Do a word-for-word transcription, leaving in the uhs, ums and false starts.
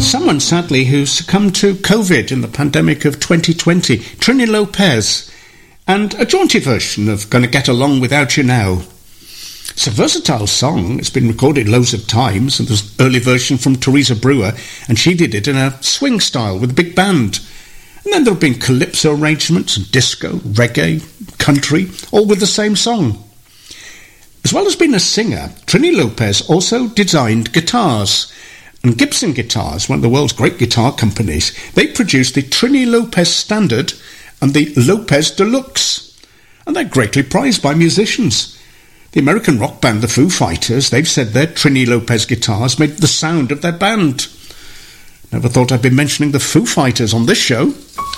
someone, sadly, who succumbed to COVID in the pandemic of twenty twenty, Trini Lopez, and a jaunty version of Gonna Get Along Without You Now. It's a versatile song. It's been recorded loads of times, and there's an early version from Teresa Brewer, and she did it in a swing style with a big band. And then there have been calypso arrangements, and disco, reggae, country, all with the same song. As well as being a singer, Trini Lopez also designed guitars. And Gibson Guitars, one of the world's great guitar companies, they produced the Trini Lopez Standard and the Lopez Deluxe. And they're greatly prized by musicians. The American rock band, the Foo Fighters, they've said their Trini Lopez guitars made the sound of their band. Never thought I'd be mentioning the Foo Fighters on this show.